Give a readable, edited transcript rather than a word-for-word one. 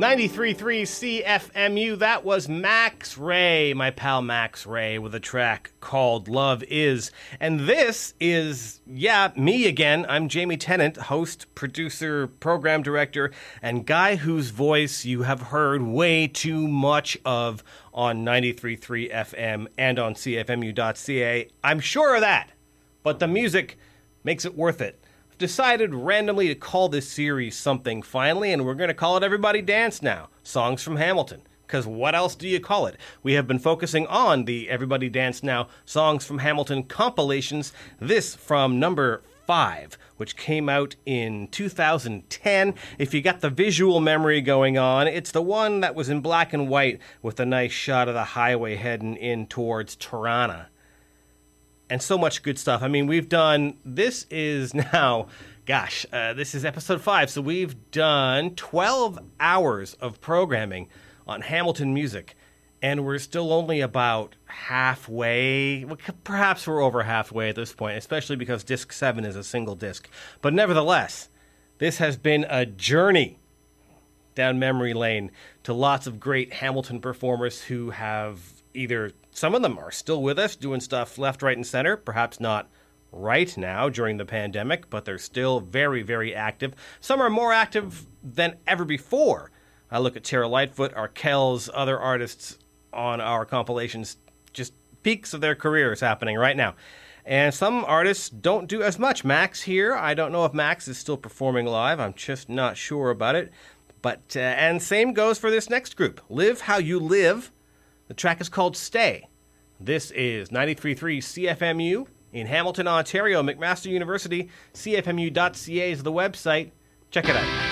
93.3 CFMU, that was Max Ray, my pal Max Ray, with a track called Love Is. And this is, me again. I'm Jamie Tennant, host, producer, program director, and guy whose voice you have heard way too much of on 93.3 FM and on CFMU.ca. I'm sure of that, but the music makes it worth it. Decided randomly to call this series something finally, and we're going to call it Everybody Dance Now, Songs from Hamilton. Because what else do you call it? We have been focusing on the Everybody Dance Now, Songs from Hamilton compilations, this from number 5, which came out in 2010. If you got the visual memory going on, it's the one that was in black and white with a nice shot of the highway heading in towards Tirana. And so much good stuff. I mean, this is now, this is episode 5, so we've done 12 hours of programming on Hamilton music, and we're still only about halfway. Well, perhaps we're over halfway at this point, especially because Disc 7 is a single disc. But nevertheless, this has been a journey down memory lane to lots of great Hamilton performers who have either... Some of them are still with us, doing stuff left, right, and center. Perhaps not right now during the pandemic, but they're still very, very active. Some are more active than ever before. I look at Tara Lightfoot, Arkells, other artists on our compilations, just peaks of their careers happening right now. And some artists don't do as much. Max here, I don't know if Max is still performing live. I'm just not sure about it. But and same goes for this next group, Live How You Live. The track is called Stay. This is 93.3 CFMU in Hamilton, Ontario, McMaster University. CFMU.ca is the website. Check it out.